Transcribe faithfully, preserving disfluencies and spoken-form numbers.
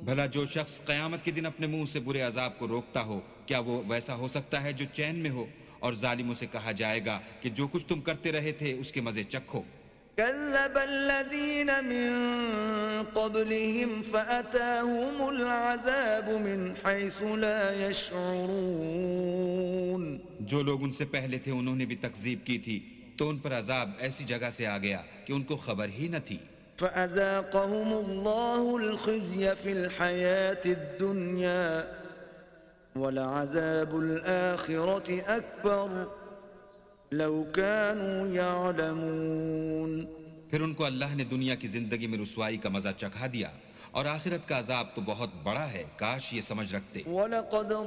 भला जो शख्स क़यामत के दिन अपने मुंह से बुरे अजाब को रोकता हो, क्या वो वैसा हो सकता है जो चैन में हो? और जालिमों से कहा जाएगा कि जो कुछ तुम करते रहे थे उसके मजे चखो। कज़्ज़बल्लज़ीन मिन क़ब्लिहिम फ़अताहुमुल अज़ाबु मिन हैसु ला यशऊरून। जो लोग उनसे पहले थे उन्होंने भी तकज़ीब की थी, तो उन पर अजाब ऐसी जगह से आ गया कि उनको खबर ही न थी। फ़अज़ाक़हुमुल्लाहुल ख़िज़्य फ़िल हयातिद दुन्या वलअज़ाबुल आख़िरति अकबर लौ कानू यअलमून। फिर उनको अल्लाह ने दुनिया की जिंदगी में रुसवाई का मजा चखा दिया और आखिरत का अजाब तो बहुत बड़ा है, काश ये समझ रखते। वलक़द